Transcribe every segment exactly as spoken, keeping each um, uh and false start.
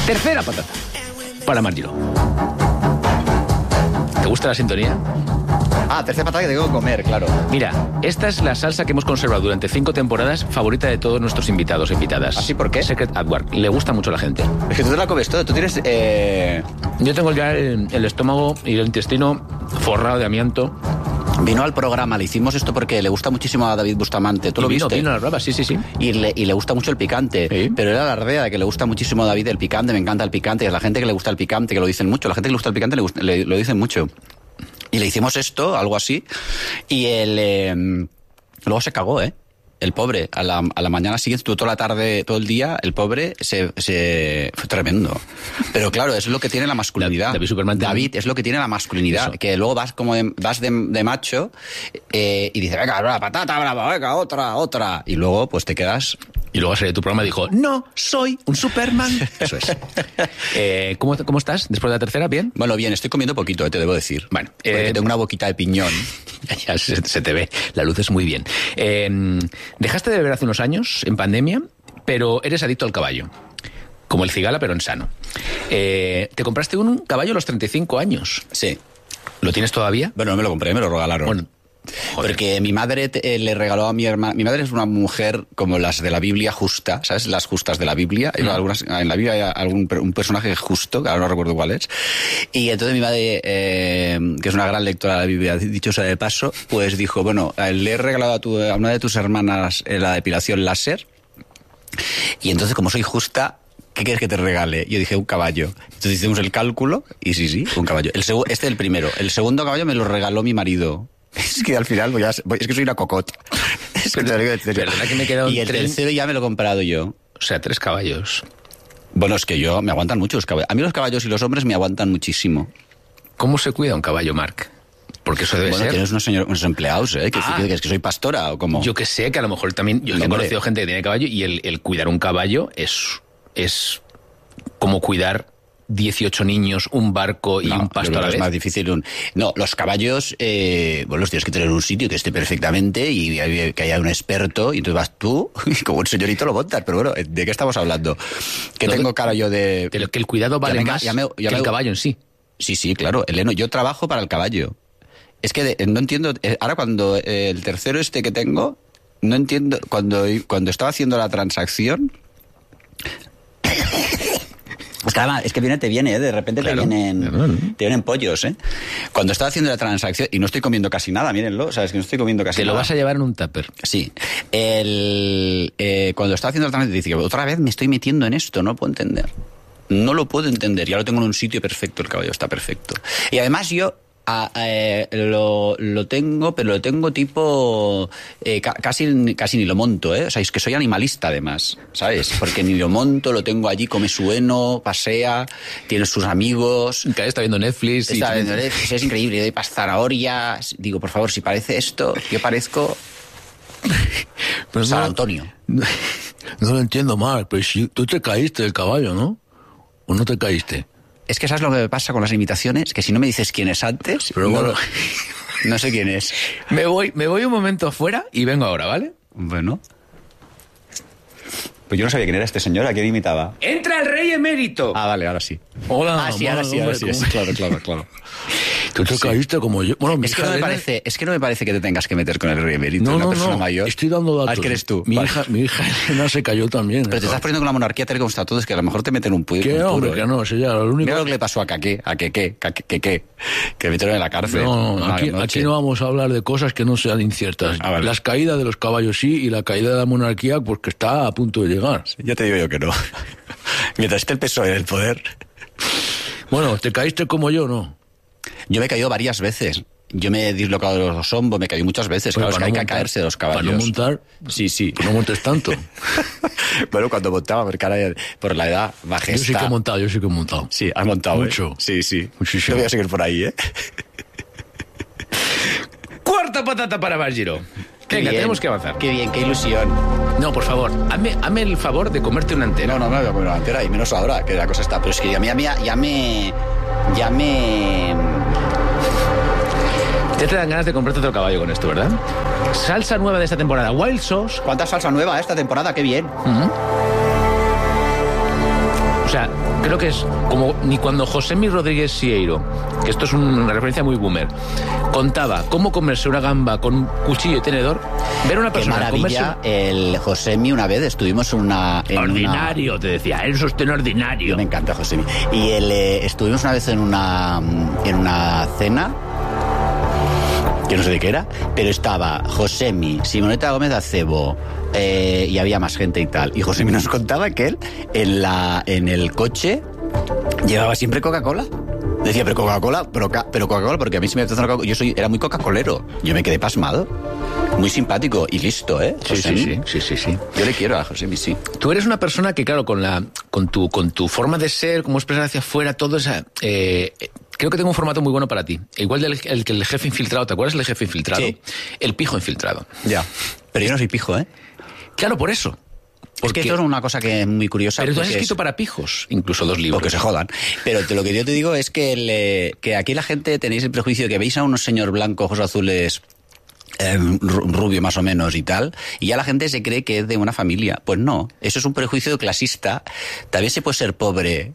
Tercera patata para Margiro. ¿Te gusta la sintonía? Ah, tercera patata que tengo que comer, claro. Mira, esta es la salsa que hemos conservado durante cinco temporadas, favorita de todos nuestros invitados e invitadas. ¿Así por qué? Secret at Work. Le gusta mucho a la gente. Es que tú te la comes todo. Tú tienes... Eh... Yo tengo ya el, el estómago y el intestino forrado de amianto. Vino al programa, le hicimos esto porque le gusta muchísimo a David Bustamante. ¿Tú y lo vino, viste? Vino a la brava, sí, sí, sí. Y le, y le gusta mucho el picante. ¿Sí? Pero él alardea de que le gusta muchísimo a David el picante, me encanta el picante. Y a la gente que le gusta el picante, que lo dicen mucho. La gente que le gusta el picante le, gusta, le lo dicen mucho. Y le hicimos esto, algo así, y él eh, luego se cagó, ¿eh? El pobre, a la, a la mañana siguiente, estuvo toda la tarde, todo el día, el pobre se, se fue tremendo. Pero claro, es lo que tiene la masculinidad. David Superman. David es lo que tiene la masculinidad, eso. Que luego vas como de, vas de, de macho eh, y dices, venga, la patata, brava, venga, otra, otra. Y luego pues te quedas... Y luego salió tu programa y dijo, no, soy un Superman. Eso es. eh, ¿cómo, ¿Cómo estás después de la tercera? ¿Bien? Bueno, bien, estoy comiendo poquito, te debo decir. Bueno, porque eh, tengo una boquita de piñón. Ya se, se te ve, la luz es muy bien. Eh, dejaste de beber hace unos años, en pandemia, pero eres adicto al caballo. Como el cigala, pero en sano. Eh, te compraste un caballo a los treinta y cinco años. Sí. ¿Lo tienes todavía? Bueno, no me lo compré, me lo regalaron. Bueno, joder. Porque mi madre eh, le regaló a mi hermana... Mi madre es una mujer como las de la Biblia justa, ¿sabes? Las justas de la Biblia. Mm. Algunas, en la Biblia hay algún un personaje justo, que ahora no recuerdo cuál es. Y entonces mi madre, eh, que es una gran lectora de la Biblia, dicho sea de paso, pues dijo, bueno, le he regalado a, tu, a una de tus hermanas la depilación láser. Y entonces, como soy justa... ¿Qué quieres que te regale? Yo dije, un caballo. Entonces hicimos el cálculo y sí, sí, un caballo. El seg- este es el primero. El segundo caballo me lo regaló mi marido. Es que al final voy a, voy, es que soy una cocot. Es que te digo en serio. Perdona que me he quedado y el tren... tercero ya me lo he comprado yo. O sea, tres caballos. Bueno, es que yo me aguantan mucho los caballos. A mí los caballos y los hombres me aguantan muchísimo. ¿Cómo se cuida un caballo, Marc? Porque eso debe bueno, ser... tienes unos, señor, unos empleados, ¿eh? Que, ah, que, que, que soy pastora o como... Yo que sé, que a lo mejor también... Yo no, he conocido gente que tiene caballo y el, el cuidar un caballo es... es como cuidar dieciocho niños, un barco y no, un pasto a la vez. Es más difícil. Un... No, los caballos, eh, bueno, los tienes que tener en un sitio que esté perfectamente y que haya un experto y entonces vas tú y como un señorito lo montas. Pero bueno, ¿de qué estamos hablando? Que no, tengo cara yo de... de lo que el cuidado vale me, más ya me, ya que me... el caballo en sí. Sí, sí, claro. Eleno, yo trabajo para el caballo. Es que de, no entiendo... Ahora cuando eh, el tercero este que tengo, no entiendo... Cuando, cuando estaba haciendo la transacción... Es que, además, es que viene, te viene, ¿eh? De repente claro, te vienen claro, ¿no? te vienen pollos, ¿eh? Cuando estaba haciendo la transacción, y no estoy comiendo casi nada, mírenlo, sabes que no estoy comiendo casi te nada. Te lo vas a llevar en un tupper. Sí. El, eh, cuando estaba haciendo la transacción, dice que otra vez me estoy metiendo en esto, no lo puedo entender. No lo puedo entender, ya lo tengo en un sitio perfecto, el caballo está perfecto. Y además yo... Ah, eh, lo, lo tengo, pero lo tengo tipo eh, ca- casi, casi ni lo monto, ¿eh? O sea, es que soy animalista además, ¿sabes? Porque ni lo monto, lo tengo allí, come su heno, pasea, tiene sus amigos. Cada vez está viendo Netflix. Está y... viendo Netflix, es increíble, doy para zanahorias. Digo, por favor, si parece esto, yo parezco pero San no, Antonio. No, no lo entiendo mal, pero si tú te caíste del caballo, ¿no? ¿O no te caíste? Es que sabes lo que me pasa con las imitaciones, que si no me dices quién es antes, pero bueno, no, no sé quién es. Me voy, me voy un momento fuera y vengo ahora, ¿vale? Bueno. Pues yo no sabía quién era este señor, ¿a quién imitaba? ¡Entra el rey emérito! Ah, vale, ahora sí. Hola, ah, sí, ahora sí, ahora sí, sí, claro, claro, claro. Tú te sí. caíste como yo. Bueno, mi es, hija que no me Elena... parece, es que no me parece que te tengas que meter con el rey emérito, no, una no, persona no. mayor. Estoy dando datos. Ah, que eres tú. Mi, vale. hija, mi hija Elena se cayó también. Pero te estás poniendo con la monarquía tal y como está todo, es que a lo mejor te meten un puño. ¿Qué, un hombre, puro, que no? Si ya, lo único... Mira lo que le pasó a Caqué, a Quequé, que, que, que, que metieron en la cárcel. No, no, aquí, aquí no vamos a hablar de cosas que no sean inciertas. Ah, vale. Las caídas de los caballos sí, y la caída de la monarquía, pues que está a punto de llegar. Sí, ya te digo yo que no. Mientras esté el P S O E en el poder. Bueno, ¿te caíste como yo, no? Yo me he caído varias veces. Yo me he dislocado de los hombros, me he caído muchas veces. Pues claro, es que no hay montar, que caerse de los caballos. Para no montar, sí, sí. No montes tanto. Bueno, cuando montaba, porque ahora por la edad bajé. Yo sí que he montado, yo sí que he montado. Sí, has montado. Mucho. ¿Eh? Sí, sí. Muchísimo. Yo voy a seguir por ahí, ¿eh? Cuarta patata para Margiro. Venga, bien, tenemos que avanzar. Qué bien, qué ilusión. No, por favor, hazme, hazme el favor de comerte una entera. No, no, no, me voy a comer una entera, y menos ahora, que la cosa está. Pero es que ya me... Ya me... Ya me... Ya te dan ganas de comprarte otro caballo con esto, ¿verdad? Salsa nueva de esta temporada, Wild Sauce. ¿Cuánta salsa nueva esta temporada? ¡Qué bien! Uh-huh. O sea, creo que es como ni cuando Josemi Rodríguez Sieiro, que esto es una referencia muy boomer, contaba cómo comerse una gamba con cuchillo y tenedor, ver a una persona Qué maravilla, comerse... el Josemi una vez estuvimos en una... En ordinario, una... te decía, el sostén ordinario. Me encanta Josemi. Y el, eh, estuvimos una vez en una, en una cena, que no sé de qué era, pero estaba Josemi, Simoneta Gómez Acebo, eh, y había más gente y tal. Y Josemi nos contaba que él en, la, en el coche llevaba siempre Coca-Cola. Decía, pero Coca-Cola, pero, pero Coca-Cola, porque a mí se me apetece una Coca-Cola. Yo soy, era muy Coca-Colero. Yo me quedé pasmado. Muy simpático y listo, ¿eh? Sí, sí, sí, sí, sí, sí. Yo le quiero a Josemi, sí. Tú eres una persona que, claro, con la, con tu, con tu forma de ser, cómo expresar hacia afuera, todo esa, eh, creo que tengo un formato muy bueno para ti. Igual del el, el jefe infiltrado, ¿te acuerdas del jefe infiltrado? Sí. El pijo infiltrado. Ya. Pero yo no soy pijo, ¿eh? Claro, por eso. Porque es que esto es una cosa que es muy curiosa. Pero tú has escrito es... para pijos, incluso dos libros. Porque se jodan. Pero te, lo que yo te digo es que, el, que aquí la gente tenéis el prejuicio de que veis a unos señor blancos, ojos azules, eh, rubio más o menos y tal, y ya la gente se cree que es de una familia. Pues no, eso es un prejuicio clasista. También se puede ser pobre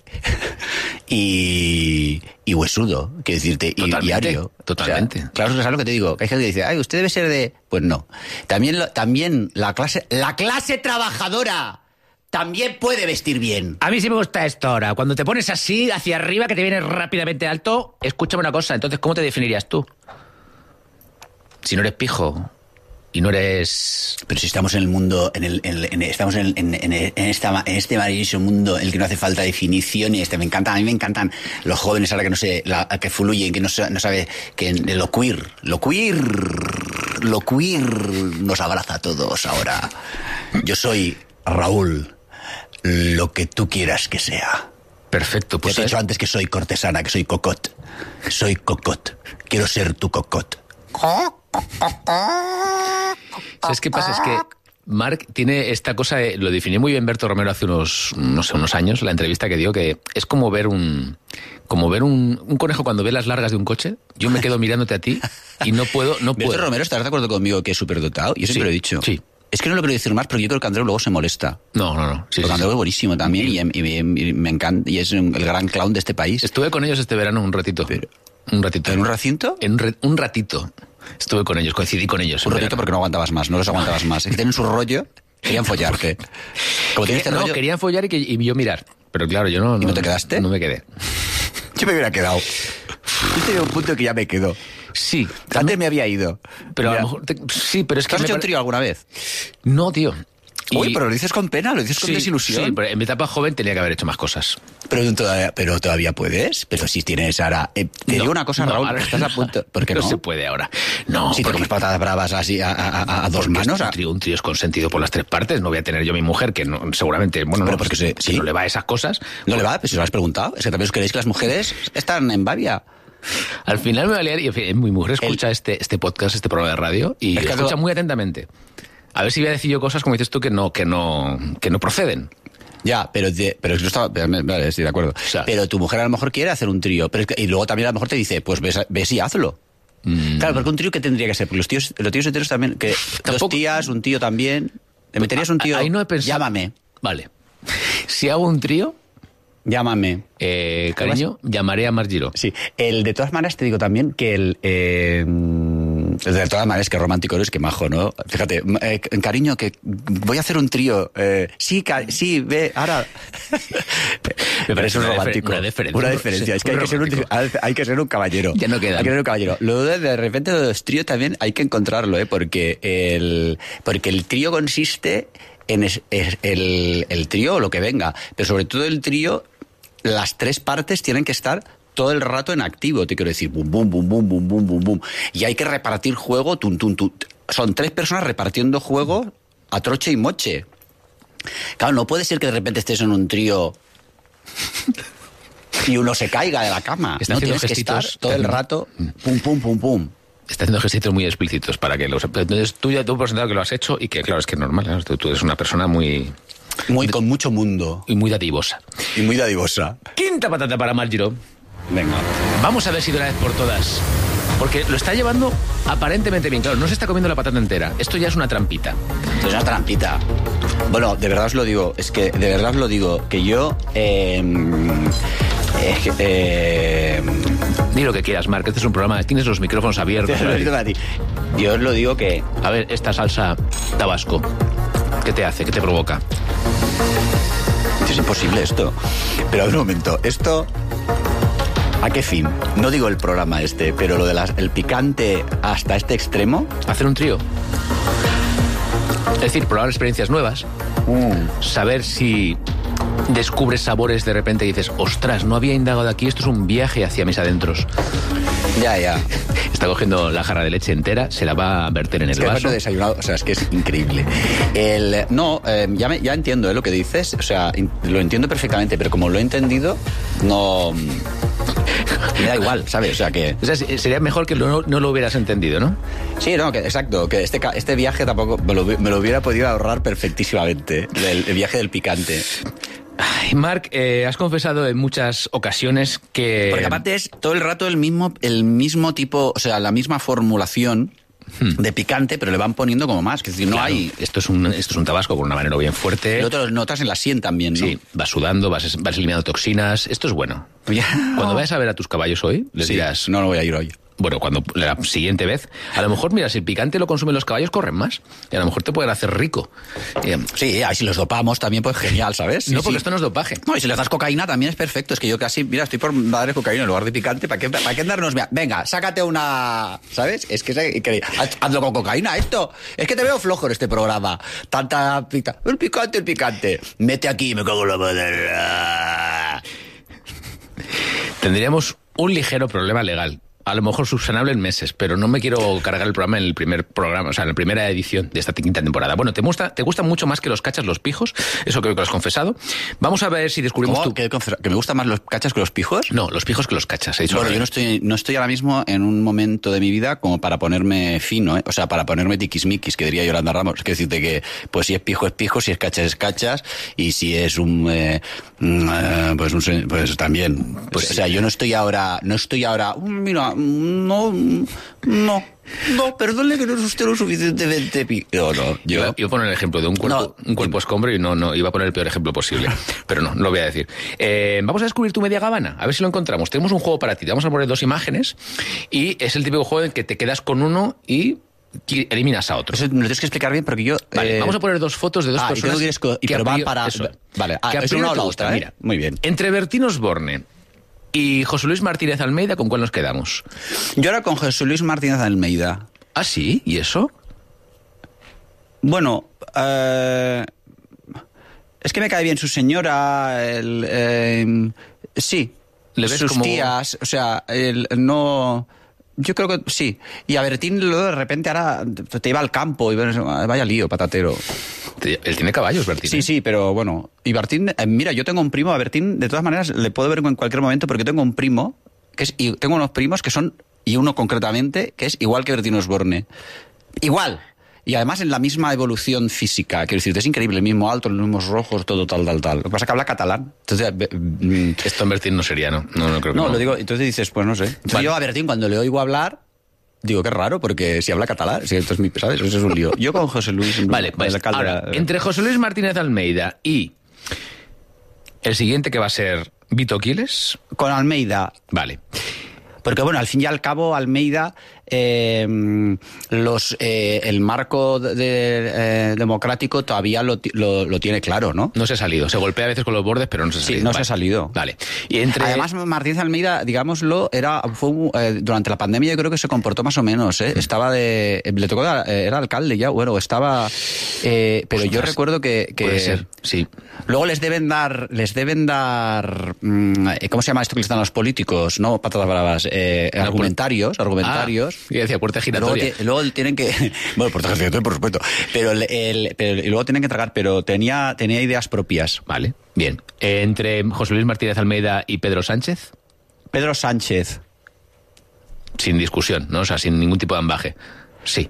y, y huesudo, quiero decirte, y, y ario. Totalmente. O sea, claro, ¿sabes lo que te digo? Hay gente que dice, ay, usted debe ser de... Pues no. También, lo, también la clase, la clase trabajadora también puede vestir bien. A mí sí me gusta esto ahora. Cuando te pones así, hacia arriba, que te vienes rápidamente alto, escúchame una cosa. Entonces, ¿cómo te definirías tú? Si no eres pijo y no eres... Pero si estamos en el mundo, en el, en, en, estamos en, en, en, en, esta, en este maravilloso mundo en el que no hace falta definiciones. Este, me encanta, a mí me encantan los jóvenes ahora que no sé, la, que fluyen, que no, no sabe, que lo queer, lo queer, lo queer nos abraza a todos ahora. Yo soy Raúl, lo que tú quieras que sea. Perfecto, pues. Te he dicho antes que soy cortesana, que soy cocot. Soy cocot. Quiero ser tu cocot. ¿Sabes qué pasa? Es que Marc tiene esta cosa, de, lo definió muy bien Berto Romero hace unos, no sé, unos años, la entrevista que dio, que es como ver un como ver un, un conejo cuando ve las largas de un coche. Yo me quedo mirándote a ti y no puedo, no puedo. Berto Romero, ¿estás de acuerdo conmigo que es superdotado? Yo siempre sí, lo he dicho. Sí. Es que no lo quiero decir más, pero yo creo que Andreu luego se molesta. No, no, no. Sí, porque sí, Andreu sí. es buenísimo también y, y, y, y me encanta, y es el gran clown de este país. Estuve con ellos este verano un ratito. Pero, un ratito. ¿En un recinto? En un, re, un ratito. Estuve con ellos, coincidí con ellos. Un ratito porque no aguantabas más, no los aguantabas más. Es que tienen su rollo, querían follarte. Como Quería, este no, rollo... querían follar y, que, y yo mirar. Pero claro, yo no... ¿Y no, no te quedaste? No me quedé. Yo me hubiera quedado. Yo tenía un punto que ya me quedó. Sí. Antes me había ido. Pero Mira. a lo mejor... Te, sí, pero es que... ¿Has me hecho pare... un trío alguna vez? No, tío. Uy, y... pero lo dices con pena, lo dices con sí, desilusión. Sí, pero en mi etapa joven tenía que haber hecho más cosas. Pero todavía, pero todavía puedes. Pero si tienes ahora... Eh, te no, digo una cosa, no, Raúl, ahora, estás a punto... ¿Por qué no? No se puede ahora. No, si porque... te comes patatas bravas así a, a, a, a dos manos... Un trío, un trío es consentido por las tres partes. No voy a tener yo a mi mujer, que no, seguramente... Bueno, pero no, porque se, si ¿sí? no le va a esas cosas... ¿No pues... le va? Pues si lo has preguntado. Es que también os creéis que las mujeres están en babia. Al final me va a liar y en fin, mi mujer escucha El... este, este podcast, este programa de radio y es que escucha todo... muy atentamente. A ver si voy a decir yo cosas, como dices tú, que no, que no, que no proceden. Ya, pero, de, pero yo estaba, vale, estoy de acuerdo. O sea, pero tu mujer a lo mejor quiere hacer un trío, pero es que, y luego también a lo mejor te dice, pues ves, ves y hazlo. Mm. Claro, porque un trío, ¿qué tendría que ser? Porque los tíos, los tíos enteros también, que tampoco... dos tías, un tío también. ¿Le meterías un tío? Ahí no he pensado. Llámame. Vale. Si hago un trío... Llámame. Eh, cariño, llamaré a Margiro. Sí. El, de todas maneras te digo también que el... Eh, de todas maneras, que romántico eres, que majo, ¿no? Fíjate, eh, cariño, que voy a hacer un trío. Eh, sí, sí, ve, ahora... Me parece un romántico. Una diferencia. Una diferencia. Es que hay que, ser un, hay que ser un caballero. Ya no queda. Hay que ser un caballero. Luego, de, de repente, los tríos también hay que encontrarlo, ¿eh? Porque el, porque el trío consiste en es, es, el, el trío o lo que venga. Pero sobre todo el trío, las tres partes tienen que estar... todo el rato en activo, te quiero decir, bum, bum, bum, bum, bum, bum, bum, bum. Y hay que repartir juego, tum, tum, tum. Son tres personas repartiendo juego a troche y moche. Claro, no puede ser que de repente estés en un trío y uno se caiga de la cama. Está no tienes que estar todo el rato, pum, pum, pum, pum. Está haciendo gestitos muy explícitos para que los... Entonces tú ya tú por sentado que lo has hecho y que, claro, es que es normal, ¿no? Tú eres una persona muy... Muy con mucho mundo. Y muy dadivosa. Y muy dadivosa. Quinta patata para Margiro. Venga. Vamos a ver si de una vez por todas Porque lo está llevando aparentemente bien. Claro, no se está comiendo la patata entera. Esto ya es una trampita. Es una trampita. Bueno, de verdad os lo digo. Es que de verdad os lo digo. Que yo... Eh, eh, eh, Di lo que quieras, Marc. Este es un programa. Tienes los micrófonos abiertos. Yo os lo digo que... A ver, esta salsa tabasco, ¿qué te hace? ¿Qué te provoca? Es imposible esto. Pero a ver un momento. Esto... ¿A qué fin? No digo el programa este, pero lo del picante hasta este extremo. Hacer un trío. Es decir, probar experiencias nuevas. Mm. Saber si descubres sabores de repente y dices, ostras, no había indagado aquí, esto es un viaje hacia mis adentros. Ya, ya. Está cogiendo la jarra de leche entera, se la va a verter en es el que vaso. He desayunado, o sea, es que es increíble. El, no, eh, ya, me, ya entiendo eh, lo que dices, o sea, in, lo entiendo perfectamente, pero como lo he entendido, no... Me da igual, ¿sabes? O sea, que... O sea, sería mejor que no, no lo hubieras entendido, ¿no? Sí, no, que exacto, que este, este viaje tampoco me lo, me lo hubiera podido ahorrar perfectísimamente, el, el viaje del picante. Ay, Marc, eh, has confesado en muchas ocasiones que... Porque aparte es todo el rato el mismo, el mismo tipo, o sea, la misma formulación hmm. de picante, pero le van poniendo como más. Que es decir, no claro, hay... Esto es, un, esto es un tabasco con un habanero bien fuerte. Y otro lo notas en la sien también, ¿no? Sí, vas sudando, vas, vas eliminando toxinas. Esto es bueno. Cuando vayas a ver a tus caballos hoy, les sí, dirás... No, no voy a ir hoy. Bueno, cuando la siguiente vez, a lo mejor, mira, si el picante lo consumen los caballos, corren más. Y a lo mejor te pueden hacer rico. Eh, sí, y si los dopamos también, pues genial, ¿sabes? Sí, no, porque sí. esto no es dopaje. No, y si les das cocaína también es perfecto. Es que yo casi, mira, estoy por darle cocaína en lugar de picante. ¿Para qué, para qué darnos? Venga, sácate una... ¿Sabes? Es que, que hazlo con cocaína, esto. Es que te veo flojo en este programa. Tanta... El picante, el picante. Mete aquí, me cago en la madre. Tendríamos un ligero problema legal. A lo mejor subsanable en meses, pero no me quiero cargar el programa en el primer programa, o sea, en la primera edición de esta quinta temporada. Bueno, ¿te gusta, te gustan mucho más que los cachas los pijos? Eso creo que lo has confesado. Vamos a ver si descubrimos ¿Cómo? tú... ¿Que, ¿Que me gustan más los cachas que los pijos? No, los pijos que los cachas. He dicho bueno, yo no estoy, no estoy ahora mismo en un momento de mi vida como para ponerme fino, ¿eh? O sea, para ponerme tiquismiquis, que diría Yolanda Ramos. Es que decirte que, pues si es pijo es pijo, si es cachas es cachas, y si es un... Eh, eh, pues, un pues también. Pues, sí. O sea, yo no estoy ahora... No estoy ahora... Mira, no... No, no, perdone que no es usted lo suficientemente pico. No, no, yo... Iba, iba a poner el ejemplo de un cuerpo, no, un cuerpo escombro y no, no, iba a poner el peor ejemplo posible. Pero no, no lo voy a decir. Eh, vamos a descubrir tu media gabana, a ver si lo encontramos. Tenemos un juego para ti, te vamos a poner dos imágenes y es el típico juego en que te quedas con uno y eliminas a otro. Eso me lo tienes que explicar bien porque yo... Vale, eh... vamos a poner dos fotos de dos ah, personas... Y que, que pero van para... Eso. Vale, ah, que es una o la otra, ¿eh? Mira, muy bien. Entre Bertín Osborne y José Luis Martínez Almeida, ¿con cuál nos quedamos? Yo ahora con José Luis Martínez Almeida. ¿Ah, sí? ¿Y eso? Bueno, eh, es que me cae bien su señora, el, eh, sí, ¿le ves sus como... tías, o sea, el, no... Yo creo que sí. Y a Bertín luego de repente ahora te iba al campo y vaya lío, patatero. Él tiene caballos, Bertín. Sí, ¿eh? sí, pero bueno. Y Bertín, eh, mira, yo tengo un primo, a Bertín, de todas maneras, le puedo ver en cualquier momento porque tengo un primo, que es, y tengo unos primos que son, y uno concretamente, que es igual que Bertín Osborne. Igual. Y además en la misma evolución física. Quiero decir, es increíble, el mismo alto, los mismos rojos, todo tal, tal, tal. Lo que pasa es que habla catalán. Entonces, mm, esto en Bertín no sería, ¿no? No, no creo que no. No, lo digo, entonces dices, pues no sé. Entonces vale. Yo a Bertín cuando le oigo hablar, digo, qué raro, porque si habla catalán, si esto es mi, ¿sabes? Eso es un lío. Yo con José Luis... Vale, pues ahora, entre José Luis Martínez Almeida y el siguiente que va a ser Vito Quiles... Con Almeida. Vale. Porque bueno, al fin y al cabo, Almeida, eh, los, eh, el marco de, de, eh, democrático todavía lo, lo, lo tiene claro, ¿no? No se ha salido. Se golpea a veces con los bordes, pero no se ha salido. Sí, no vale. se ha salido. Vale. Y entre... Además, Martínez Almeida, digámoslo, era fue eh, durante la pandemia yo creo que se comportó más o menos, ¿eh? Mm. Estaba de... Le tocó... Era alcalde ya, bueno, estaba... Eh, pero Ostras, yo recuerdo que... que puede ser, sí. Luego les deben dar... Les deben dar... ¿Cómo se llama esto que les dan los políticos? No, patatas bravas. Eh, no, argumentarios, por... argumentarios. Ah, y decía puerta giratoria. Luego, luego tienen que... Bueno, puerta giratoria, por supuesto. Pero, el, el, pero y luego tienen que tragar, pero tenía, tenía ideas propias. Vale, bien. Eh, entre José Luis Martínez Almeida y Pedro Sánchez. Pedro Sánchez. Sin discusión, ¿no? O sea, sin ningún tipo de ambaje. Sí.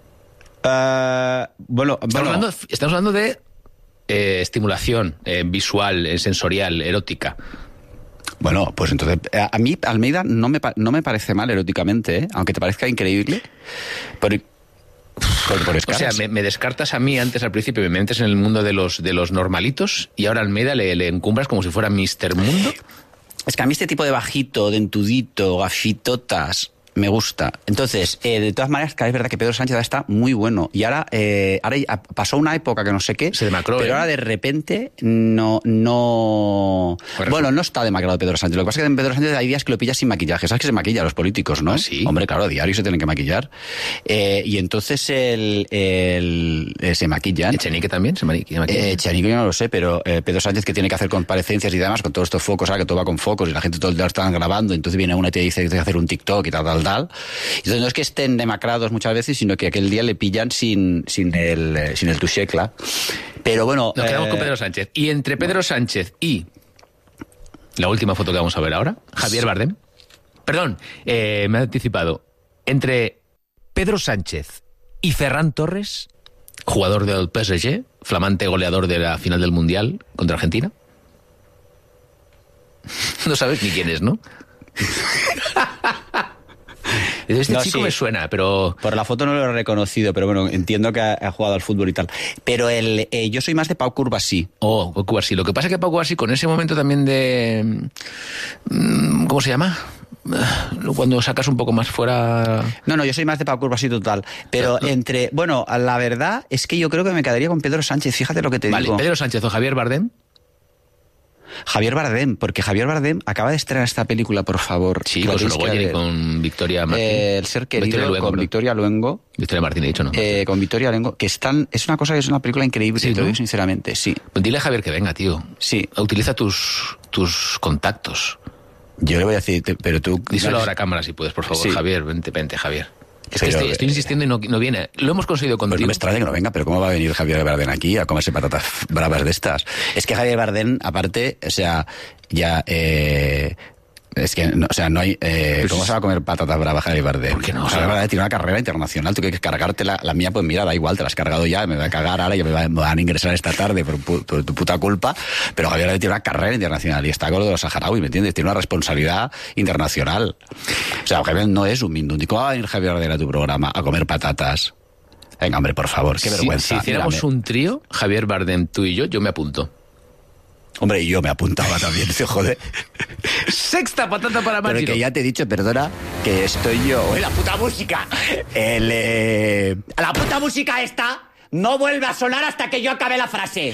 Uh, bueno, estamos, bueno. Hablando, estamos hablando de eh, estimulación eh, visual, eh, sensorial, erótica. Bueno, pues entonces, a mí Almeida no me, no me parece mal eróticamente, ¿eh? Aunque te parezca increíble. Por, por, por o sea, me, me descartas a mí antes al principio, me metes en el mundo de los, de los normalitos y ahora a Almeida le, le encumbras como si fuera míster Mundo. Es que a mí este tipo de bajito, de entudito, gafitotas, me gusta. Entonces, eh, de todas maneras, es verdad que Pedro Sánchez está muy bueno. Y ahora, eh, ahora pasó una época que no sé qué, se demacró, pero ¿eh? ahora de repente no... no Correcto. Bueno, no está demacrado Pedro Sánchez. Lo que pasa es que en Pedro Sánchez hay días que lo pillas sin maquillaje. ¿Sabes que se maquilla a los políticos, no? ¿Ah, sí? Hombre, claro, a diario se tienen que maquillar. Eh, y entonces el, el, el, se maquillan. ¿Echenique también se maquilla? Eh, Echenique yo no lo sé, pero eh, Pedro Sánchez, que tiene que hacer comparecencias y demás, con todos estos focos, ahora que todo va con focos y la gente todo el día están grabando, entonces viene una y te dice que tiene que hacer un TikTok y tal, tal, tal. Entonces no es que estén demacrados muchas veces, sino que aquel día le pillan sin, sin el sin el tuchecla. Pero bueno... Nos quedamos eh... con Pedro Sánchez. Y entre Pedro Sánchez y la última foto que vamos a ver ahora, Javier Bardem. Perdón, eh, me he anticipado. Entre Pedro Sánchez y Ferran Torres, jugador del P S G, flamante goleador de la final del Mundial contra Argentina. No sabes ni quién es, ¿no? Este no, chico sí. me suena, pero... Por la foto no lo he reconocido, pero bueno, entiendo que ha, ha jugado al fútbol y tal. Pero el, eh, yo soy más de Pau Cubarsí. Oh, Pau Cubarsí. Lo que pasa es que Pau Cubarsí, con ese momento también de... ¿Cómo se llama? Cuando sacas un poco más fuera... No, no, yo soy más de Pau Cubarsí total. Pero no, no. entre... Bueno, la verdad es que yo creo que me quedaría con Pedro Sánchez. Fíjate lo que te vale, digo. Pedro Sánchez o Javier Bardem. Javier Bardem, porque Javier Bardem acaba de estrenar esta película, por favor. Sí, con Sorogoyen y con Victoria Martín. Eh, el ser querido, Victoria Luengo, con ¿no? Victoria Luengo. Victoria Martín, he dicho, ¿no? Eh, con Victoria Luengo, que están, es una cosa que es una película increíble, sí, te lo digo sinceramente, sí. Pues dile a Javier que venga, tío. Sí. Utiliza tus, tus contactos. Yo le voy a decir, pero tú... Díselo ahora a cámara, si puedes, por favor, sí. Javier, vente, vente, Javier. Es que pero, estoy, estoy insistiendo y no, no viene. Lo hemos conseguido contigo. Pues no me extraña que no venga, pero ¿cómo va a venir Javier Bardem aquí a comerse patatas bravas de estas? Es que Javier Bardem, aparte, o sea, ya... Eh, es que, no, o sea, no hay... Eh, pues, ¿cómo se va a comer patatas bravas Javier Bardem? ¿Por qué no? O sea, Javier Bardem tiene una carrera internacional. Tú quieres cargarte la, la mía, pues mira, da igual, te la has cargado ya, me voy a cagar ahora, ya me van a ingresar esta tarde por, por tu puta culpa. Pero Javier Bardem tiene una carrera internacional y está con lo de los saharauis, ¿me entiendes? Tiene una responsabilidad internacional. O sea, Javier no es un mindundi. ¿Cómo va a venir Javier Bardem a tu programa a comer patatas? Venga, hombre, por favor, qué vergüenza. Si, si hiciéramos Mírame. un trío, Javier Bardem, tú y yo, yo me apunto. Hombre, y yo me apuntaba también, se jode. Sexta patata para Máximo. Pero que ya te he dicho, perdona, que estoy yo... ¡La puta música! El, eh... La puta música esta no vuelve a sonar hasta que yo acabe la frase.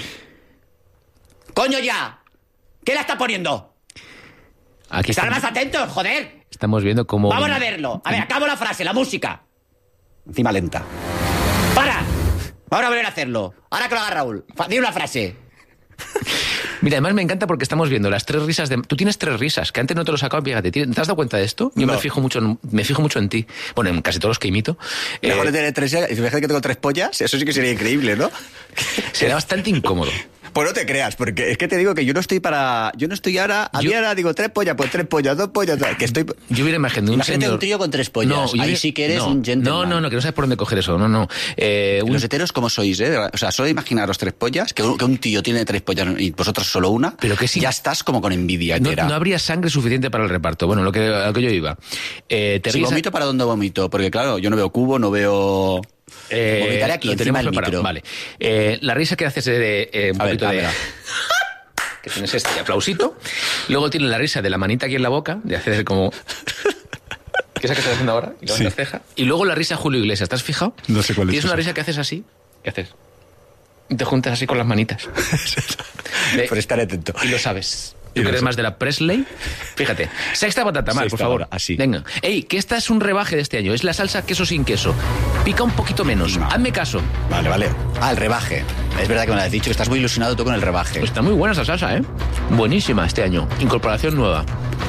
¡Coño ya! ¿Qué la está poniendo? Aquí ¡Estad más atentos, joder! Estamos viendo cómo... Vamos a verlo. A ver, acabo la frase, la música. Encima lenta. ¡Para! Vamos a volver a hacerlo. Ahora que lo haga Raúl. Di una frase. Mira, además me encanta porque estamos viendo las tres risas de... Tú tienes tres risas, que antes no te lo sacaba, fíjate. ¿Te has dado cuenta de esto? Yo no. me fijo mucho en, me fijo mucho en ti. Bueno, en casi todos los que imito. Mejor eh, tener tres... Si fíjate que tengo tres pollas, eso sí que sería increíble, ¿no? Sería bastante incómodo. Pues no te creas, porque es que te digo que yo no estoy para... Yo no estoy ahora... A yo, mí ahora digo tres pollas, pues tres pollas, dos pollas... Que estoy... Yo hubiera imaginado un Imagínate señor... un trío con tres pollas. No, Ahí sí que eres no, un gentleman. No, no, no, que no sabes por dónde coger eso. No, no. Eh, un... Los heteros, ¿cómo sois, eh? O sea, solo imaginaros tres pollas, que un, que un tío tiene tres pollas y vosotros solo una, pero que sí, ya estás como con envidia no, entera. No habría sangre suficiente para el reparto. Bueno, lo que, a lo que yo iba. Eh, ¿te si vomito, ¿para dónde vomito? Porque claro, yo no veo cubo, no veo... Eh, Vomitaré aquí, encima del micro. Vale. Eh, la risa que haces de... Eh, un a poquito ver, de... que tienes este aplausito. Luego tiene la risa de la manita aquí en la boca, de hacer como... ¿Qué es la que estás haciendo ahora? Y, sí. ceja. Y luego la risa Julio Iglesias, ¿te has fijado? No sé cuál es. Tienes una risa que haces así. ¿Qué haces? Y te juntas así con las manitas. de... Pero estaré atento. Y lo sabes. Tú que eres más de la Presley. Fíjate. Sexta patata, mal, por favor. Hora, así. Venga. Ey, que esta es un rebaje de este año. Es la salsa queso sin queso. Pica un poquito menos. No. Hazme caso. Vale, vale. Ah, el rebaje. Es verdad que me lo has dicho, que estás muy ilusionado tú con el rebaje. Pues está muy buena esa salsa, ¿eh? Buenísima este año. Incorporación nueva.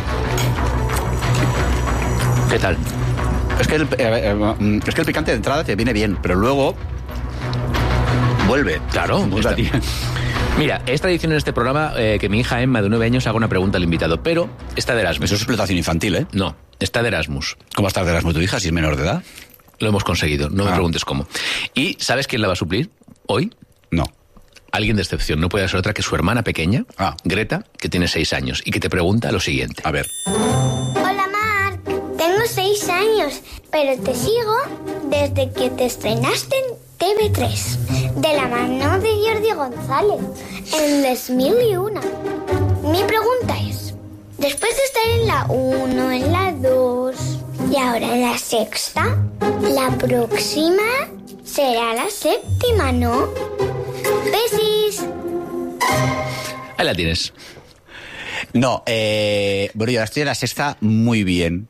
¿Qué tal? Es que el, eh, eh, es que el picante de entrada te viene bien, pero luego vuelve. Claro. Está... Mira, es tradición en este programa eh, que mi hija Emma, de nueve años, haga una pregunta al invitado, pero está de Erasmus. Eso es explotación infantil, ¿eh? No, está de Erasmus. ¿Cómo está de Erasmus tu hija, si es menor de edad? Lo hemos conseguido, no ah. me preguntes cómo. ¿Y sabes quién la va a suplir hoy? No. alguien de excepción. No puede ser otra que su hermana pequeña, ah. Greta, que tiene seis años, y que te pregunta lo siguiente. A ver. Hola, Marc. Tengo seis años, pero te sigo desde que te estrenaste en T V tres, de la mano de Jordi González, en dos mil uno. Mi pregunta es, después de estar en la uno, en la dos y ahora en la sexta, la próxima será la séptima, ¿no? Besis. Ahí la tienes. No, eh, bueno, yo estoy en la sexta muy bien.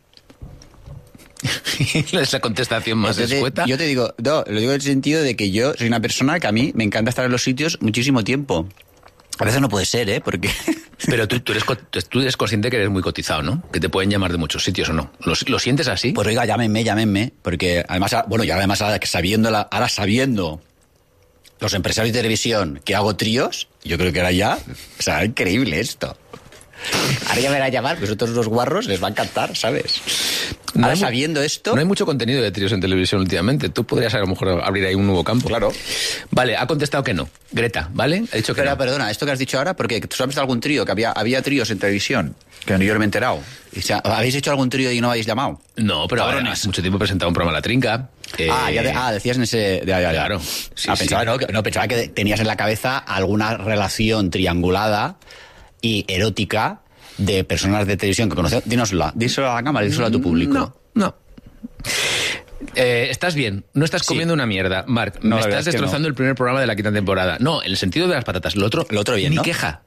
Es la contestación más Entonces, escueta. Yo te digo, no, lo digo en el sentido de que yo soy una persona que a mí me encanta estar en los sitios muchísimo tiempo. A veces no puede ser, ¿eh? Porque... Pero tú, tú, eres, tú eres consciente que eres muy cotizado, ¿no? Que te pueden llamar de muchos sitios, ¿o no? ¿Lo, lo sientes así? Pues oiga, llámenme, llámenme. Porque además, bueno, y además ahora sabiendo, la, ahora sabiendo los empresarios de televisión que hago tríos, yo creo que ahora ya... O sea, increíble esto. Ahora ya me van a llamar, pues otros los guarros les va a encantar, ¿sabes? No Ahora hay, sabiendo esto... No hay mucho contenido de tríos en televisión últimamente. Tú podrías a lo mejor abrir ahí un nuevo campo. Claro. Vale, ha contestado que no. Greta, ¿vale? Ha dicho que Pero, no. Perdona, esto que has dicho ahora, porque tú sabes de algún trío, que había, había tríos en televisión, que yo no me he enterado. O sea, ¿habéis hecho algún trío y no habéis llamado? No, pero ahora hace mucho tiempo he presentado un programa La Trinca. Eh... Ah, ya de, ah, decías en ese... De, ya, ya. Claro. Sí, ah, pensaba, sí. No, no, pensaba que tenías en la cabeza alguna relación triangulada y erótica de personas de televisión que conoces. Dínosla, díselo a la cámara, díselo a tu público. No, no. Eh, estás bien, no estás comiendo sí. una mierda, Marc. No, me estás destrozando no. el primer programa de la quinta temporada. No, en el sentido de las patatas. Lo otro, lo otro bien, ni ¿no? queja.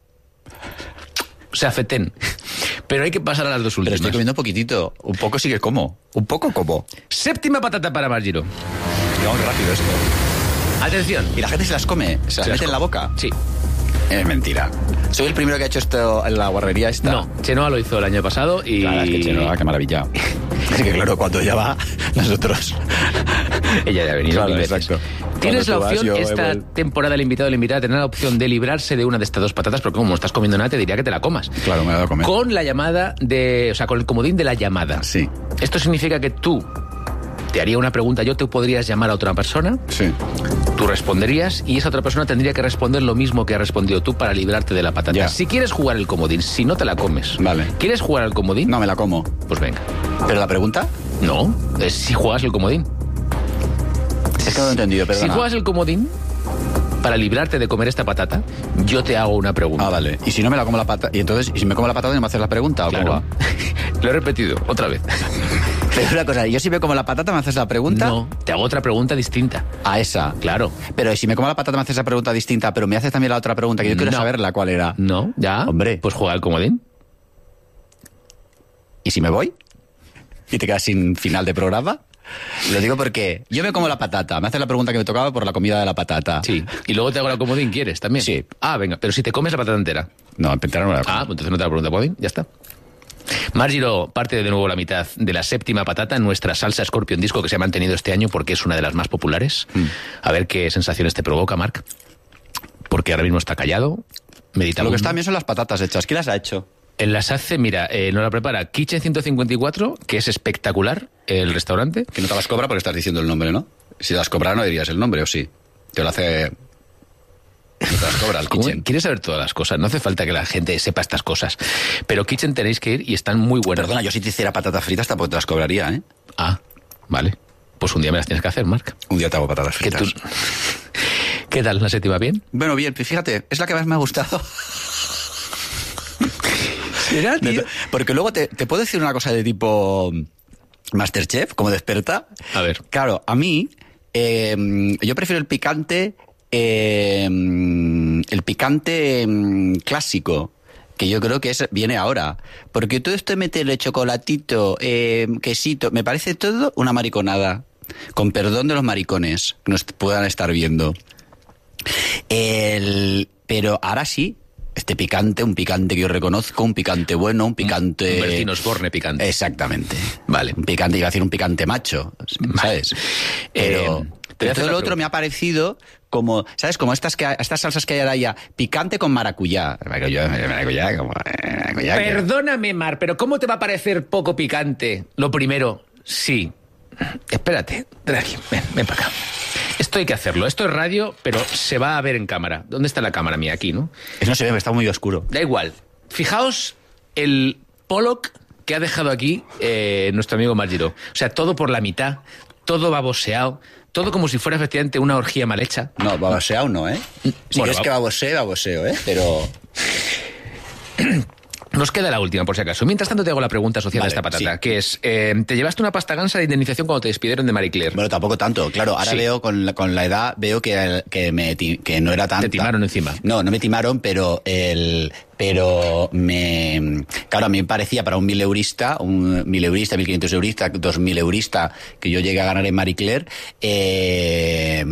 O sea, fetén. Pero hay que pasar a las dos últimas. Pero estoy comiendo poquitito. Un poco sí que como. Un poco como. Séptima patata para Marc Giró. Vamos rápido esto. Atención. ¿Y la gente se las come? ¿Se, se las, las mete en la boca? Sí. Es mentira. ¿Soy el primero que ha hecho esto en la guarrería esta? No, Chenoa lo hizo el año pasado y... Claro, es que Chenoa, qué maravilla. Es que claro, cuando ella va, nosotros... Ella ya ha venido. Claro, exacto. Tienes la vas, opción, esta voy... temporada, el invitado o la invitada, tener la opción de librarse de una de estas dos patatas, porque como estás comiendo nada, te diría que te la comas. Claro, me la voy a comer. Con la llamada de... O sea, con el comodín de la llamada. Sí. Esto significa que tú te haría una pregunta, yo te podrías llamar a otra persona. Sí. Tú responderías y esa otra persona tendría que responder lo mismo que has respondido tú para librarte de la patata. Ya. Si quieres jugar el comodín, si no te la comes. Vale. ¿Quieres jugar al comodín? No, me la como. Pues venga. ¿Pero la pregunta? No, es si juegas el comodín. Es que no lo he entendido, perdona. Si juegas el comodín, para librarte de comer esta patata, yo te hago una pregunta. Ah, vale. ¿Y si no me la como la patata? ¿Y entonces, y si me como la patata, no me haces la pregunta? ¿O claro. cómo va? Lo he repetido, otra vez. Pero una cosa, yo si me como la patata, ¿me haces la pregunta? No, te hago otra pregunta distinta. A esa. Claro. Pero si me como la patata, me haces esa pregunta distinta, pero me haces también la otra pregunta, que yo quiero no. saberla, ¿cuál era? No, ya. Hombre. Pues juega al comodín. ¿Y si me voy? ¿Y te quedas sin final de programa? Lo digo porque yo me como la patata, me haces la pregunta que me tocaba por la comida de la patata. Sí, y luego te hago la comodín, ¿quieres también? Sí. Ah, venga, pero si te comes la patata entera. No, entera no la como. Ah, pues entonces no te la pregunta comodín, ya está. Marc Giró parte de nuevo la mitad de la séptima patata en nuestra salsa Scorpion Disco que se ha mantenido este año porque es una de las más populares. Mm. A ver qué sensaciones te provoca, Marc. Porque ahora mismo está callado, meditando. Lo que está bien son las patatas hechas. ¿Quién las ha hecho? En las hace, mira, eh, nos la prepara Kitchen ciento cincuenta y cuatro, que es espectacular, el restaurante. Que no te las cobra porque estás diciendo el nombre, ¿no? Si las cobrara no dirías el nombre, ¿o sí? Te lo hace... No te las cobra el Kitchen. Quieres saber todas las cosas, no hace falta que la gente sepa estas cosas. Pero Kitchen tenéis que ir y están muy buenas. Perdona, yo si te hiciera patatas fritas tampoco te las cobraría, ¿eh? Ah, vale. Pues un día me las tienes que hacer, Marc. Un día te hago patatas fritas. ¿Qué, tú... ¿Qué tal? ¿La séptima bien? Bueno, bien, fíjate, es la que más me ha gustado. ¿Será, tío? Porque luego te, te puedo decir una cosa de tipo Masterchef, como de experta. A ver. Claro, a mí, eh, yo prefiero el picante, eh, el picante eh, clásico, que yo creo que es viene ahora. Porque todo esto de meterle chocolatito, eh, quesito, me parece todo una mariconada. Con perdón de los maricones que nos puedan estar viendo. El, pero ahora sí, este picante, un picante que yo reconozco, un picante bueno, un picante... Un Bertín Osborne picante. Exactamente. Vale. Un picante, iba a decir un picante macho, ¿sabes? Vale. Pero, eh, pero todo lo otro me ha parecido como, ¿sabes? Como estas que estas salsas que hay ahora ya, picante con maracuyá. Maracuyá, maracuyá, como... Maracuyá, perdóname, Mar, pero ¿cómo te va a parecer poco picante? Lo primero, sí. Espérate, ven, ven para acá. Esto hay que hacerlo. Esto es radio, pero se va a ver en cámara. ¿Dónde está la cámara mía? Aquí, ¿no? Eso no se ve, está muy oscuro. Da igual. Fijaos el Pollock que ha dejado aquí eh, nuestro amigo Margiro. O sea, todo por la mitad, todo baboseado, todo como si fuera efectivamente una orgía mal hecha. No, baboseado no, ¿eh? Si bueno, es que baboseo, baboseo, ¿eh? Pero... Nos queda la última, por si acaso. Mientras tanto, te hago la pregunta asociada vale, a esta patata, sí. que es, eh, ¿te llevaste una pasta gansa de indemnización cuando te despidieron de Marie Claire? Bueno, tampoco tanto. Claro, ahora sí. veo, con la, con la edad, veo que, que, me, que no era tanta. ¿Te timaron encima? No, no me timaron, pero el... Pero me... Claro, a mí me parecía para un mileurista, un mileurista, mil quinientos eurista, dos mil eurista, que yo llegué a ganar en Marie Claire, eh...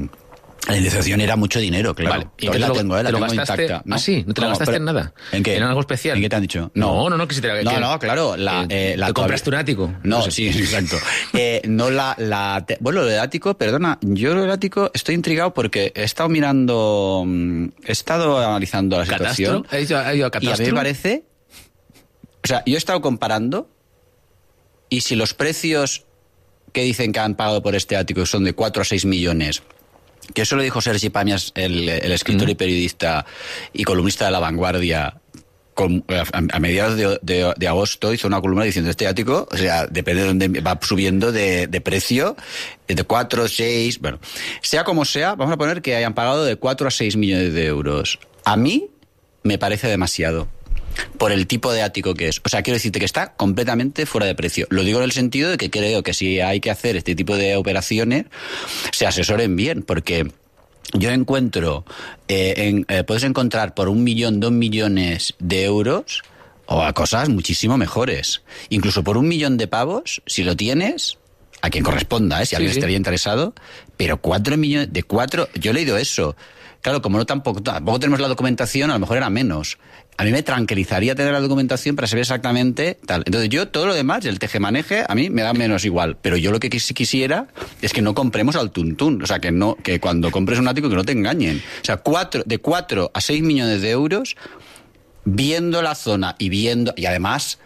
la indemnización era mucho dinero, claro. Vale. ¿Y te la lo, tengo, eh, la te lo tengo gastaste? intacta. ¿No? ¿Ah, sí? ¿No te no, la gastaste en nada? ¿En qué? ¿En algo especial? ¿En qué te han dicho? No, no, no, no que si te la... No, que, no, claro. La, eh, eh, la ¿Te compraste un ático? No, no sé. sí, exacto. eh, no la... la te... Bueno, lo del ático, perdona, yo lo del ático estoy intrigado porque he estado mirando... He estado analizando la situación. ¿Catastro? ¿Ha ido, ha ido a Catastro? Y a mí me parece... O sea, yo he estado comparando y si los precios que dicen que han pagado por este ático son de cuatro a seis millones... Que eso lo dijo Sergi Pàmies, el, el escritor mm. y periodista y columnista de La Vanguardia, con, a, a mediados de, de, de agosto, hizo una columna diciendo este ático, o sea, depende de dónde va subiendo de, de precio, de cuatro, seis, bueno, sea como sea, vamos a poner que hayan pagado de cuatro a seis millones de euros. A mí me parece demasiado. Por el tipo de ático que es. O sea, quiero decirte que está completamente fuera de precio. Lo digo en el sentido de que creo que si hay que hacer este tipo de operaciones, se asesoren bien, porque yo encuentro, eh, en, eh, puedes encontrar por un millón, dos millones de euros, o a cosas muchísimo mejores. Incluso por un millón de pavos, si lo tienes, a quien corresponda, ¿eh? Si alguien sí, sí. estaría interesado, pero cuatro millones, de cuatro, yo he leído eso. Claro, como no tampoco, tampoco tenemos la documentación, a lo mejor era menos. A mí me tranquilizaría tener la documentación para saber exactamente tal. Entonces yo, todo lo demás, el tejemaneje, a mí me da menos igual. Pero yo lo que quisiera es que no compremos al tuntún. O sea, que no, que cuando compres un ático que no te engañen. O sea, cuatro, de cuatro a seis millones de euros, viendo la zona y viendo... Y además...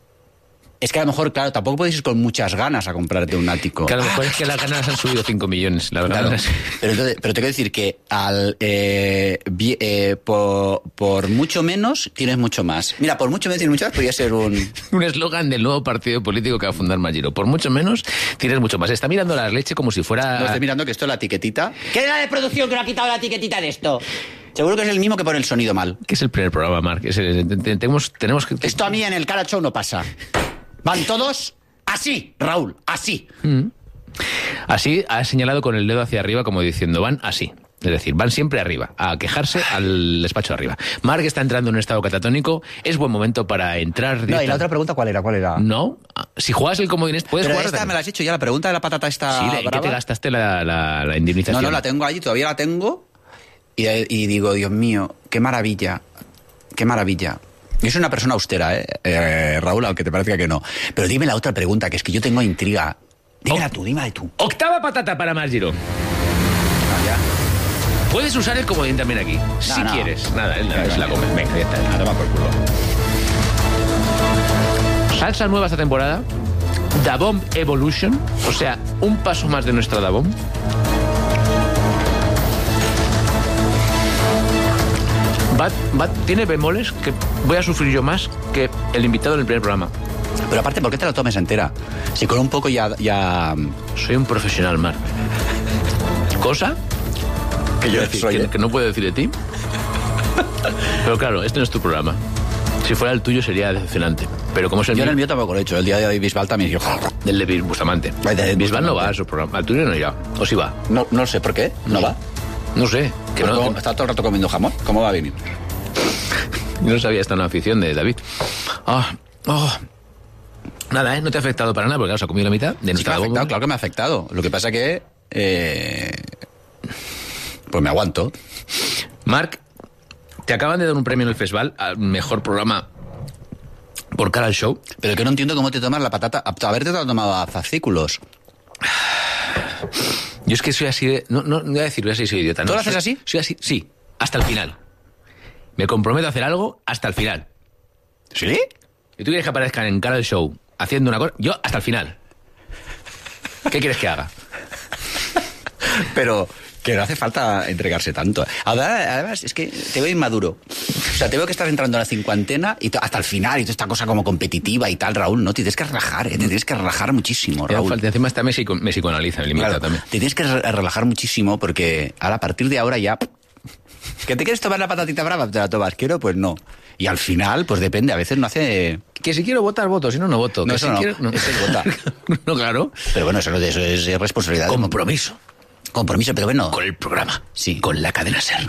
Es que a lo mejor, claro, tampoco puedes ir con muchas ganas a comprarte un ático. Que a lo mejor es que las ganas han subido cinco millones, la verdad. Claro. Pero, entonces, pero te quiero decir que al eh, eh, por, por mucho menos tienes mucho más. Mira, por mucho menos tienes mucho más, podría ser un... un eslogan del nuevo partido político que va a fundar Margiro. Por mucho menos tienes mucho más. Está mirando la leche como si fuera... No, estoy mirando que esto es la etiquetita. ¿Qué es la de producción que no ha quitado la etiquetita de esto? Seguro que es el mismo que pone el sonido mal. Que es el primer programa, Marc. Es el, tenemos, tenemos que... Esto a mí en el Cara Show no pasa. Van todos así, Raúl, así. Mm. Así ha señalado con el dedo hacia arriba como diciendo, van así. Es decir, van siempre arriba, a quejarse al despacho de arriba. Marc está entrando en un estado catatónico, es buen momento para entrar... No, ¿y la otra pregunta cuál era? ¿Cuál era? No, si juegas el comodín, puedes Pero jugar... esta me la has hecho ya, la pregunta de la patata está sí, ¿de qué te gastaste la, la, la indemnización? No, no, la tengo allí, todavía la tengo, y, y digo, Dios mío, qué maravilla, qué maravilla. Yo soy una persona austera, ¿eh? eh, Raúl, aunque te parezca que no. Pero dime la otra pregunta, que es que yo tengo intriga. Dímela tú, dímela tú. Octava patata para Margiro. Ah, ya. Puedes usar el comodín también aquí, no, si no. quieres. Nada, él no se la come. Venga, ya está. Nada, toma por culo. Salsa nueva esta temporada. Da Bomb Evolution. O sea, un paso más de nuestra Da Bomb. Va, va, tiene bemoles que voy a sufrir yo más que el invitado en el primer programa. Pero aparte, ¿por qué te la tomes entera? Si con un poco ya... ya... Soy un profesional, Marc. ¿Cosa? Que yo decir, soy, que, ¿eh? que no puedo decir de ti. Pero claro, este no es tu programa. Si fuera el tuyo sería decepcionante. Pero como es el yo mío... en el mío tampoco lo he hecho. El día de Bisbal también dijo... Del de Bustamante. De Bisbal no va a su programa. Al tuyo no irá. ¿O sí va? No, no sé por qué. ¿No, ¿No va? No sé. Que pues no, no, está todo el rato comiendo jamón. ¿Cómo va a venir? Yo no sabía esta nueva afición de David. Oh, oh. Nada, ¿eh? No te ha afectado para nada porque claro, se ha comido la mitad de nuestra sí, me ha afectado, bomba. Claro que me ha afectado. Lo que pasa que... Eh, pues me aguanto. Marc, te acaban de dar un premio en el festival al mejor programa por cara al show. Pero que no entiendo cómo te tomas la patata. A ver, te lo has tomado a fascículos. Yo es que soy así de... No, no, no voy a decir, voy a decir, soy idiota. ¿Tú no, lo haces soy, así? Soy así, sí. Hasta el final. Me comprometo a hacer algo hasta el final. ¿Sí? Y tú quieres que aparezcan en cara del show haciendo una cosa... Yo hasta el final. ¿Qué quieres que haga? Pero que no hace falta entregarse tanto. Ahora, además, es que te veo inmaduro. O sea, te veo que estás entrando a la cincuentena y hasta el final y toda esta cosa como competitiva y tal, Raúl, no, te tienes que relajar, ¿eh? Te tienes que relajar muchísimo, Raúl. Falta, encima está Messi, me psicoanaliza, me limita claro, también. Te tienes que relajar muchísimo porque ahora, a partir de ahora ya... ¿Que te quieres tomar la patatita brava? ¿Te la tomas? ¿Quiero? Pues no. Y al final, pues depende, a veces no hace... Que si quiero votar, voto, si no, no voto. No, que eso si no, quiero, no. eso es votar. No, claro. Pero bueno, eso, no, eso es responsabilidad. Compromiso. Compromiso, pero bueno... Con el programa. Sí. Con la cadena SER.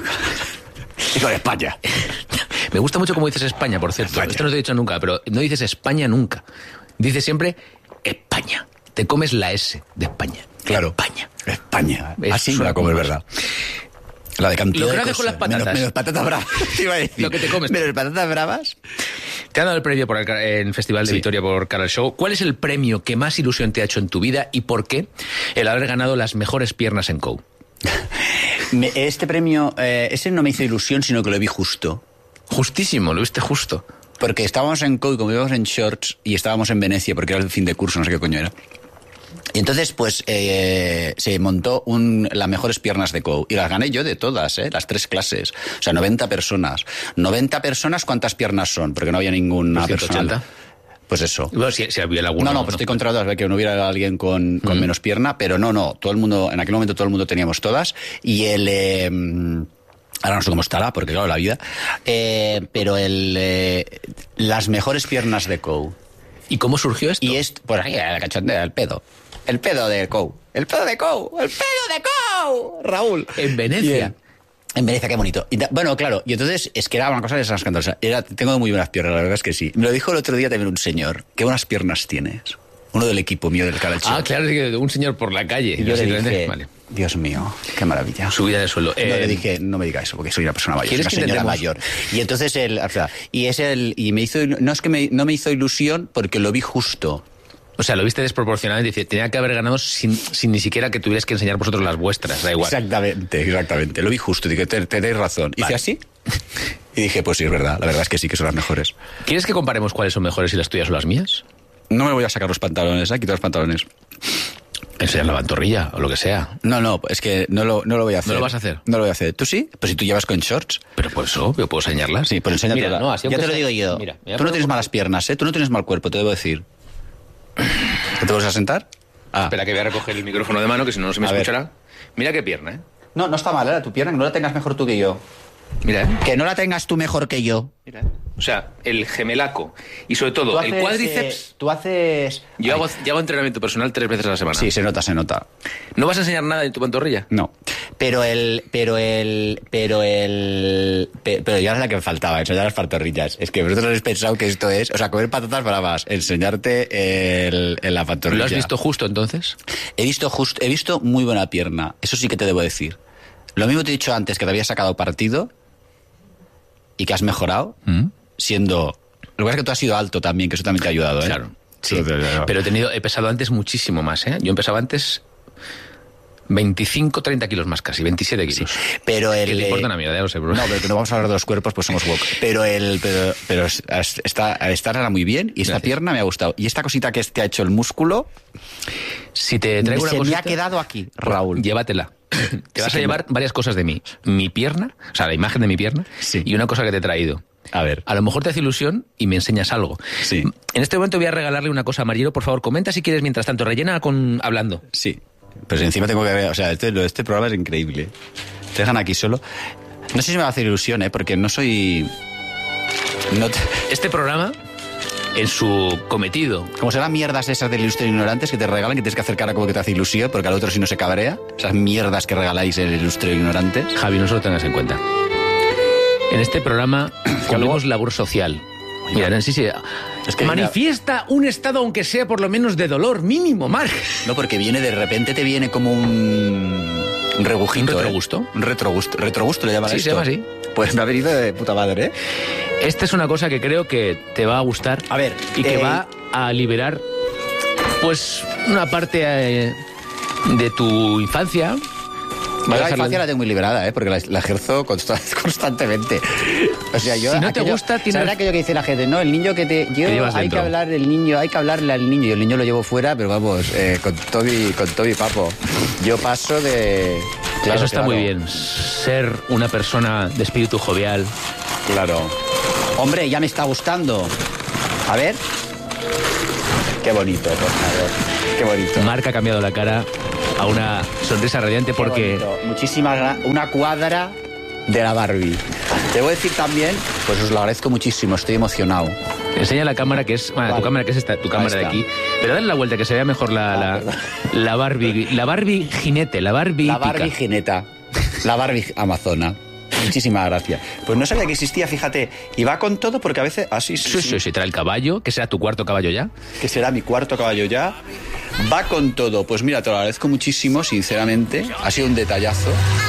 Y con España. Me gusta mucho cómo dices España, por cierto. España. Esto no te he dicho nunca, pero no dices España nunca. Dices siempre España. Te comes la S de España. Claro. España. España. Es Así me la como, es verdad. La de cantidad Lo que de no haces con las patatas. Menos, menos patatas bravas. Te iba a decir. Lo que te comes. Menos patatas bravas. Te han dado el premio por el, en el Festival de Sí. Vitoria por Canal Show. ¿Cuál es el premio que más ilusión te ha hecho en tu vida y por qué el haber ganado las mejores piernas en C O U? Este premio, eh, ese no me hizo ilusión, sino que lo vi justo. Justísimo, lo viste justo. Porque estábamos en C O U, como íbamos en shorts, y estábamos en Venecia, porque era el fin de curso, no sé qué coño era. Y entonces, pues, eh, se montó un, las mejores piernas de C O U. Y las gané yo de todas, ¿eh? Las tres clases. O sea, noventa personas. noventa personas, ¿cuántas piernas son? Porque no había ninguna ciento ochenta. persona. Pues eso. Bueno, si, si había alguna. No, no, pues estoy controlado a ver que no hubiera alguien con, con mm. menos pierna, pero no, no. Todo el mundo, en aquel momento todo el mundo teníamos todas. Y el... Eh, ahora no sé cómo estará, porque claro, la vida. Eh, pero el... Eh, las mejores piernas de C O U. ¿Y cómo surgió esto? Y es, pues ahí, el cachondeo, el pedo. El pedo de C O U. El pedo de C O U. El pedo de C O U. Raúl. En Venecia. En Venecia, qué bonito. Y, bueno, claro, y entonces es que era una cosa escandalosa. Era, tengo muy buenas piernas, la verdad es que sí. Me lo dijo el otro día también un señor. Qué buenas piernas tienes. Uno del equipo mío del Canal Show. Ah, claro, un señor por la calle. Y yo le dije, vale. Dios mío, qué maravilla. Subida de suelo. Eh, no, eh, le dije, no me diga eso, porque soy una persona mayor, ¿quieres una que señora intentemos? mayor. Y entonces él, o sea, y es el, y me hizo, no es que me, no me hizo ilusión porque lo vi justo. O sea, lo viste desproporcionado y dice, tenía que haber ganado sin, sin ni siquiera que tuvierais que enseñar vosotros las vuestras, da igual. Exactamente, exactamente. Lo vi justo, dije, te, tenéis razón. Vale. Hice así y dije, pues sí, es verdad, la verdad es que sí, que son las mejores. ¿Quieres que comparemos cuáles son mejores si las tuyas o las mías? No me voy a sacar los pantalones, ¿eh? Quitar los pantalones. Enseñar la pantorrilla o lo que sea. No, no, es que no lo, no lo voy a hacer. ¿No lo vas a hacer? No lo voy a hacer. ¿Tú sí? Pues si tú llevas con shorts. Pero por eso, yo puedo enseñarlas. Sí, pues enséñate. Mira, no, así ya te lo sea... digo yo. Mira, tú no tienes malas piernas, ¿eh? Tú no tienes mal cuerpo, te debo decir. ¿Te vas a sentar? Ah. Espera que voy a recoger el micrófono de mano, que si no, no se me a escuchará. Ver. Mira qué pierna, ¿eh? No, no está mal, ¿eh? Tu pierna, que no la tengas mejor tú que yo. Mira, ¿eh? Que no la tengas tú mejor que yo. Mira, ¿eh? O sea, el gemelaco y sobre todo haces, el cuádriceps. Eh, tú haces... Yo hago, yo hago entrenamiento personal tres veces a la semana. Sí, se nota, se nota. ¿No vas a enseñar nada de tu pantorrilla? No. Pero el... Pero el... Pero el... Pero ya es la que me faltaba, enseñar las pantorrillas. Es que vosotros habéis pensado que esto es... O sea, comer patatas bravas, enseñarte el, el, la pantorrilla. ¿Lo has visto justo, entonces? He visto justo... He visto muy buena pierna. Eso sí que te debo decir. Lo mismo te he dicho antes, que te había sacado partido y que has mejorado, ¿Mm? siendo... Lo que pasa es que tú has sido alto también, que eso también te ha ayudado, ¿eh? Claro. Sí, pero he tenido, he pesado antes muchísimo más, ¿eh? Yo empezaba antes veinticinco, treinta kilos más casi, veintisiete kilos. Sí, pero el... Que te importa una mierda, ya lo sé. Bro. No, pero que no vamos a hablar de los cuerpos, pues somos woke. Pero el... Pero, pero está, está ahora muy bien y esta Gracias. pierna me ha gustado. Y esta cosita que te ha hecho el músculo... Si te traigo una se cosita, me ha quedado aquí, Raúl. Llévatela. Te vas sí, a llevar no. varias cosas de mí. Mi pierna, o sea, la imagen de mi pierna, sí. y una cosa que te he traído. A ver. A lo mejor te hace ilusión y me enseñas algo. Sí. En este momento voy a regalarle una cosa a Marielo. Por favor, comenta si quieres mientras tanto. Rellena con hablando. Sí. Pues encima tengo que ver... O sea, este, este programa es increíble. Te dejan aquí solo. No sé si me va a hacer ilusión, ¿eh? Porque no soy... No te... Este programa... En su cometido. Como serán mierdas esas del Ilustre Ignorantes que te regalan, que tienes que hacer cara como que te hace ilusión, porque al otro si no se cabrea. Esas mierdas que regaláis en el Ilustre Ignorantes. Javi, no se lo tengas en cuenta. En este programa cumplimos labor social. Mira, no, sí, sí. Es que manifiesta mira, un estado, aunque sea por lo menos de dolor mínimo, Marc. No, porque viene de repente, te viene como un... Un rebujito, ¿Un retrogusto? ¿eh? Un retrogusto. ¿Retrogusto le llaman sí, esto? Sí, se llama así. Pues me ha venido de puta madre, ¿eh? Esta es una cosa que creo que te va a gustar. A ver. Y que eh... va a liberar, pues, una parte eh, de tu infancia La infancia la tengo muy liberada, ¿eh? Porque la, la ejerzo consta, constantemente. O sea, yo... Si no aquello, te gusta, tienes... ¿sabes aquello que dice la gente? No, el niño que te... Yo, hay dentro. que hablar del niño, hay que hablarle al niño. Y el niño lo llevo fuera, pero vamos, eh, con todo y, con todo y papo. Yo paso de... Claro, Eso está claro. muy bien. Ser una persona de espíritu jovial. Claro. Hombre, ya me está gustando. A ver... Qué bonito, por favor. Qué bonito. Marc ha cambiado la cara a una sonrisa radiante porque... Muchísima... Una cuadra de la Barbie. Debo decir también, pues os lo agradezco muchísimo, estoy emocionado. Enseña la cámara que es... Bueno, vale. tu cámara que es esta, tu cámara de aquí. Pero dale la vuelta, que se vea mejor la, ah, la, la Barbie. La Barbie jinete, la Barbie... La Barbie pica. jineta. La Barbie amazona. Muchísimas gracias. Pues no sabía que existía, fíjate. Y va con todo porque a veces... Ah, sí, sí, sí, sí, sí. Trae el caballo, que será tu cuarto caballo ya. Que será mi cuarto caballo ya. Va con todo. Pues mira, te lo agradezco muchísimo, sinceramente. Ha sido un detallazo.